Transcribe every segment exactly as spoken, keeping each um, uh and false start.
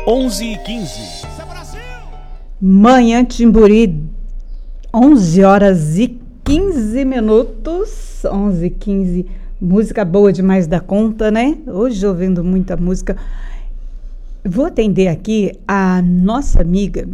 onze e quinze. Manhã Timburi, onze horas e quinze minutos. onze e quinze. Música boa demais da conta, né? Hoje ouvindo muita música. Vou atender aqui a nossa amiga,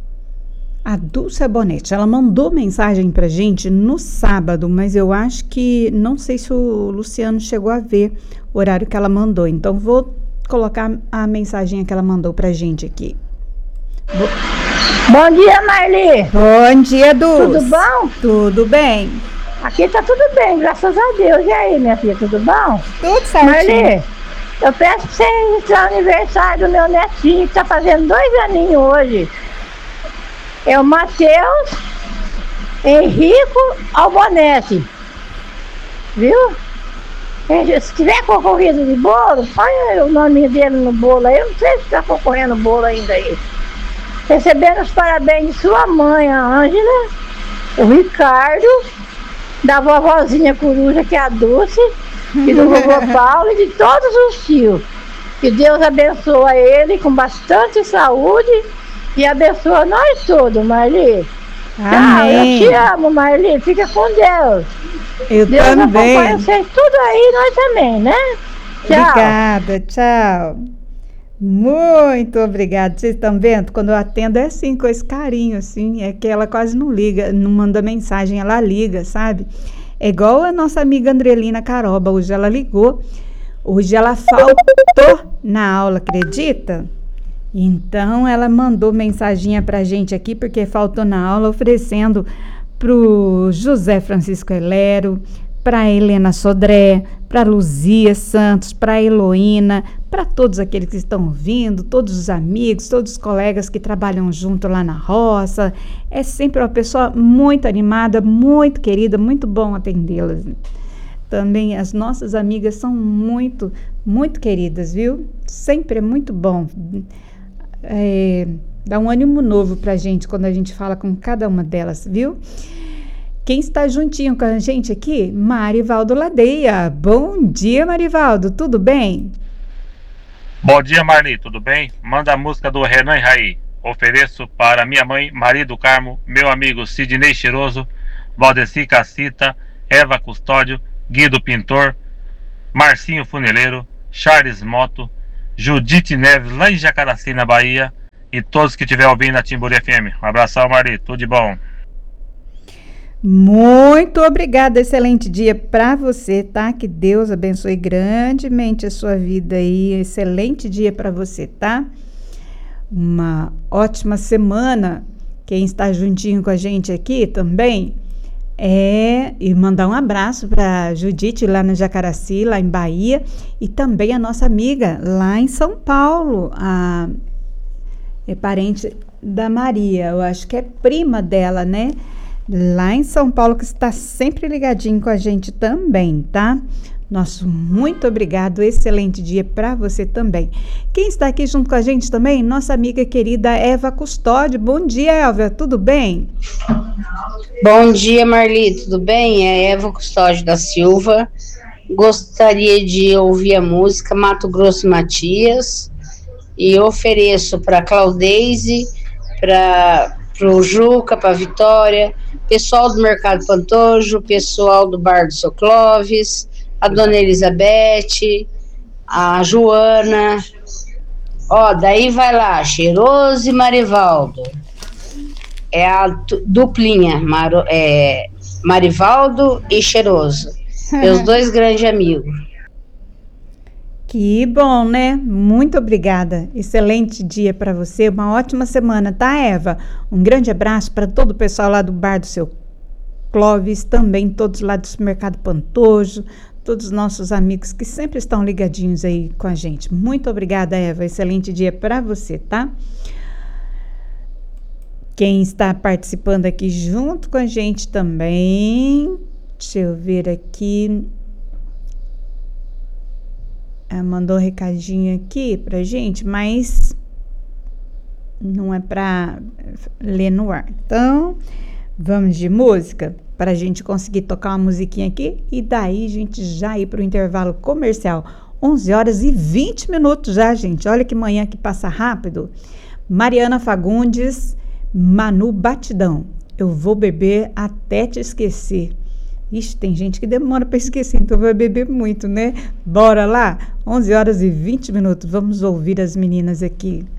a Dulce Bonetti. Ela mandou mensagem pra gente no sábado, mas eu acho que, não sei se o Luciano chegou a ver o horário que ela mandou. Então, vou colocar a mensagem que ela mandou pra gente aqui. Vou... Bom dia, Marli. Bom dia, Dulce. Tudo bom? Tudo bem. Aqui tá tudo bem, graças a Deus. E aí, minha filha, tudo bom? Tudo certinho. Marli, eu peço pra você registrar o aniversário do meu netinho, que tá fazendo dois aninhos hoje. É o Matheus Henrico Albonetti. Viu? Se tiver concorrido de bolo, põe o nome dele no bolo aí. Eu não sei se tá concorrendo bolo ainda aí. Recebendo os parabéns de sua mãe, a Ângela, o Ricardo, da vovozinha coruja, que é a Dulce, e do vovô Paulo e de todos os tios. Que Deus abençoe ele com bastante saúde e abençoa nós todos, Marli. Amém. Tchau, eu te amo, Marli. Fica com Deus. Eu Deus também. acompanha vocês tudo aí, nós também, né? Tchau. Obrigada, tchau. Muito obrigada. Vocês estão vendo? Quando eu atendo é assim, com esse carinho, assim. É que ela quase não liga, não manda mensagem, ela liga, sabe? É igual a nossa amiga Andrelina Caroba. Hoje ela ligou. Hoje ela faltou na aula, acredita? Então ela mandou mensaginha pra gente aqui, porque faltou na aula, oferecendo pro José Francisco Helero, para Helena Sodré, para Luzia Santos, para Heloína, para todos aqueles que estão ouvindo, todos os amigos, todos os colegas que trabalham junto lá na roça. É sempre uma pessoa muito animada, muito querida, muito bom atendê-las. Também as nossas amigas são muito, muito queridas, viu? Sempre é muito bom. É, dá um ânimo novo pra gente quando a gente fala com cada uma delas, viu? Quem está juntinho com a gente aqui? Marivaldo Ladeia. Bom dia, Marivaldo, tudo bem? Bom dia, Marli, tudo bem? Manda a música do Renan e Raí. Ofereço para minha mãe, Maria do Carmo, meu amigo Sidney Cheiroso, Valdeci Cacita, Eva Custódio, Guido Pintor, Marcinho Funeleiro, Charles Moto, Judite Neves, lá em Jacaraci, na Bahia, e todos que estiver ouvindo na Timburi F M. Um abração, Marli, tudo de bom. Muito obrigada, excelente dia para você, tá? Que Deus abençoe grandemente a sua vida aí, excelente dia para você, tá? Uma ótima semana. Quem está juntinho com a gente aqui também é e mandar um abraço para Judite lá no Jacaraci, lá em Bahia, e também a nossa amiga lá em São Paulo, a é parente da Maria, eu acho que é prima dela, né? Lá em São Paulo, que está sempre ligadinho com a gente também, tá? Nosso muito obrigado, excelente dia para você também. Quem está aqui junto com a gente também? Nossa amiga querida Eva Custódio. Bom dia, Eva, tudo bem? Bom dia, Marli, tudo bem? É Eva Custódio da Silva. Gostaria de ouvir a música Mato Grosso e Matias e ofereço para Claudeise, para o Juca, para Vitória, pessoal do Mercado Pantojo, pessoal do Bar do Seu Clóvis, a Dona Elizabeth, a Joana. Ó, daí vai lá, Cheiroso e Marivaldo. É a duplinha, Maro, é, Marivaldo e Cheiroso. Meus dois grandes amigos. Que bom, né? Muito obrigada. Excelente dia para você. Uma ótima semana, tá, Eva? Um grande abraço para todo o pessoal lá do Bar do Seu Clóvis, também todos lá do Mercado Pantojo, todos os nossos amigos que sempre estão ligadinhos aí com a gente. Muito obrigada, Eva. Excelente dia para você, tá? Quem está participando aqui junto com a gente também, deixa eu ver aqui. Ela mandou um recadinho aqui pra gente, mas não é pra ler no ar. Então, vamos de música para a gente conseguir tocar uma musiquinha aqui e daí a gente já ir para o intervalo comercial. onze horas e vinte minutos já, gente. Olha que manhã que passa rápido. Mariana Fagundes, Manu Batidão. Eu vou beber até te esquecer. Ixi, tem gente que demora para esquecer, então vai beber muito, né? Bora lá? onze horas e vinte minutos. Vamos ouvir as meninas aqui.